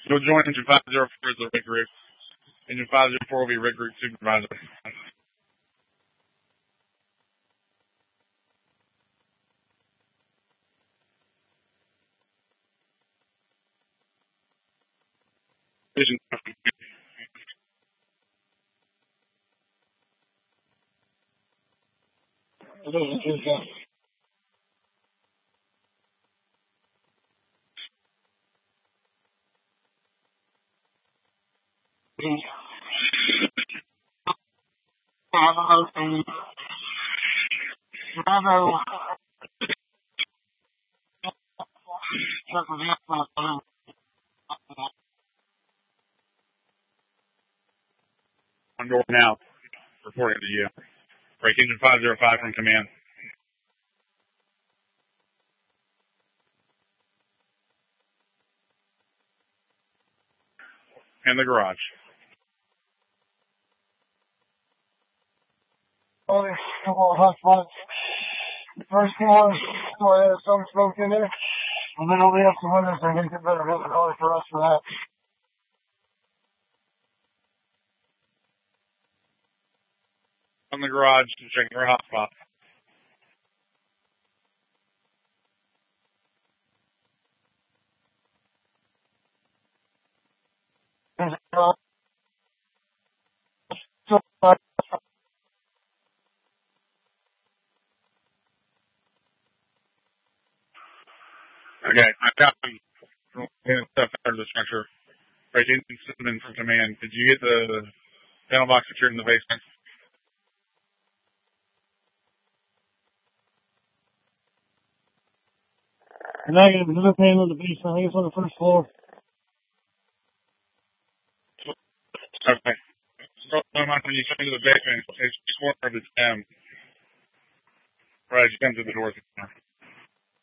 You'll join Engine 504 as the rig group. Engine 504 will be rig group supervisor. Vision. On door now. Reporting to you. Break Engine 505 from command. And the garage. Oh, there's a couple of hot spots. The first one, I had some smoke in there. And then opening up some windows, they're going to get better visibility for us for that. On the garage, checking your hot spot. Okay, I've got stuff out of the structure. Break Engine Cinnamon from command. Did you get the panel box secured in the basement? Negative. There's no panel in the basement. I think it's on the first floor. Okay. So when you come into the basement, it's corner of the gym. Right, you come to the door.